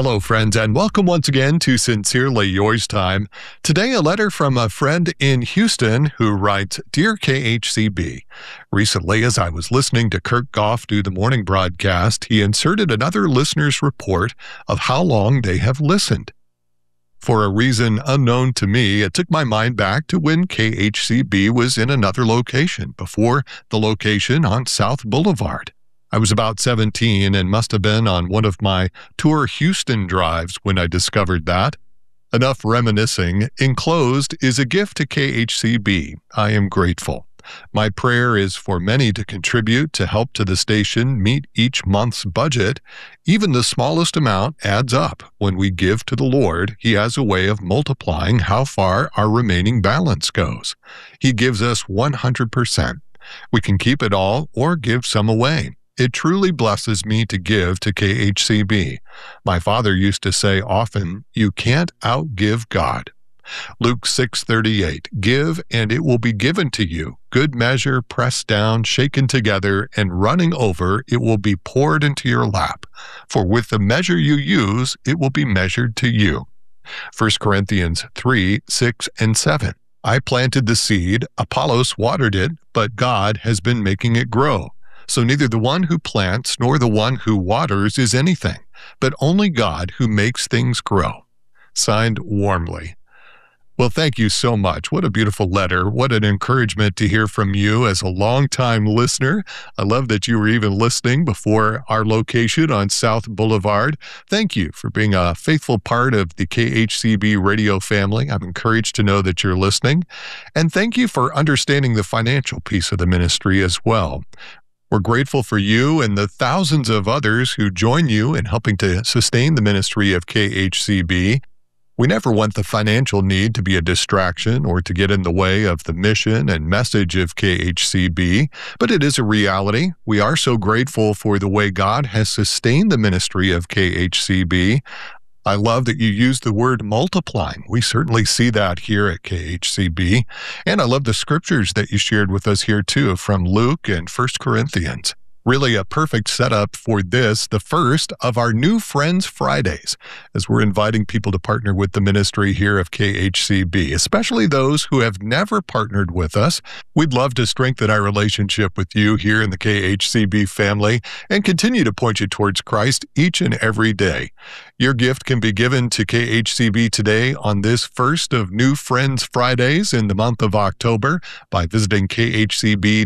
Hello, friends, and welcome once again to Sincerely Yours Time. Today, a letter from a friend in Houston who writes, Dear KHCB, recently as I was listening to Kurt Goff do the morning broadcast, he inserted another listener's report of how long they have listened. For a reason unknown to me, it took my mind back to when KHCB was in another location, before the location on South Boulevard. I was about 17 and must have been on one of my Tour Houston drives when I discovered that. Enough reminiscing. Enclosed is a gift to KHCB. I am grateful. My prayer is for many to contribute to help to the station meet each month's budget. Even the smallest amount adds up. When we give to the Lord, He has a way of multiplying how far our remaining balance goes. He gives us 100%. We can keep it all or give some away. It truly blesses me to give to KHCB. My father used to say often, you can't outgive God. Luke 6:38, give and it will be given to you. Good measure, pressed down, shaken together, and running over, it will be poured into your lap. For with the measure you use, it will be measured to you. 1 Corinthians 3:6 and 7. I planted the seed, Apollos watered it, but God has been making it grow. So neither the one who plants nor the one who waters is anything, but only God who makes things grow. Signed, Warmly. Well, thank you so much. What a beautiful letter. What an encouragement to hear from you as a longtime listener. I love that you were even listening before our location on South Boulevard. Thank you for being a faithful part of the KHCB radio family. I'm encouraged to know that you're listening. And thank you for understanding the financial piece of the ministry as well. We're grateful for you and the thousands of others who join you in helping to sustain the ministry of KHCB. We never want the financial need to be a distraction or to get in the way of the mission and message of KHCB, but it is a reality. We are so grateful for the way God has sustained the ministry of KHCB. I love that you use the word multiplying. We certainly see that here at KHCB. And I love the scriptures that you shared with us here too from Luke and 1 Corinthians. Really a perfect setup for this, the first of our New Friends Fridays, as we're inviting people to partner with the ministry here of KHCB, especially those who have never partnered with us. We'd love to strengthen our relationship with you here in the KHCB family and continue to point you towards Christ each and every day. Your gift can be given to KHCB today on this first of New Friends Fridays in the month of October by visiting khcb.org.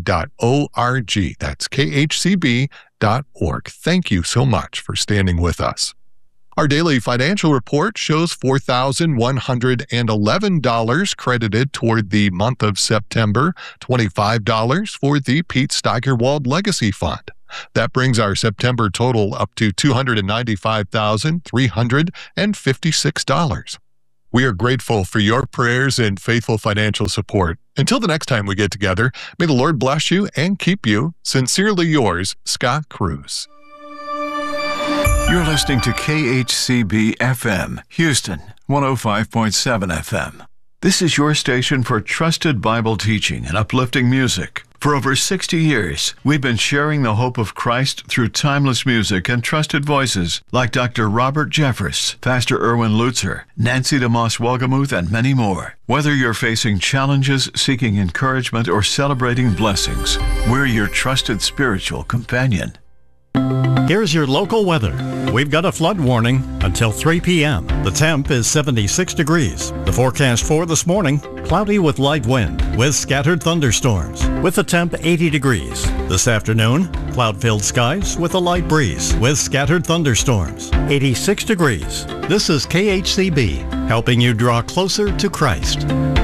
That's khcb.org. Thank you so much for standing with us. Our daily financial report shows $4,111 credited toward the month of September, $25 for the Pete Steigerwald Legacy Fund. That brings our September total up to $295,356. We are grateful for your prayers and faithful financial support. Until the next time we get together, may the Lord bless you and keep you. Sincerely yours, Scott Cruz. You're listening to KHCB FM, Houston, 105.7 FM. This is your station for trusted Bible teaching and uplifting music. For over 60 years, we've been sharing the hope of Christ through timeless music and trusted voices like Dr. Robert Jeffress, Pastor Erwin Lutzer, Nancy DeMoss Wolgemuth, and many more. Whether you're facing challenges, seeking encouragement, or celebrating blessings, we're your trusted spiritual companion. Here's your local weather. We've got a flood warning until 3 p.m. The temp is 76 degrees. The forecast for this morning, cloudy with light wind with scattered thunderstorms with the temp 80 degrees. This afternoon, cloud-filled skies with a light breeze with scattered thunderstorms, 86 degrees. This is KHCB, helping you draw closer to Christ.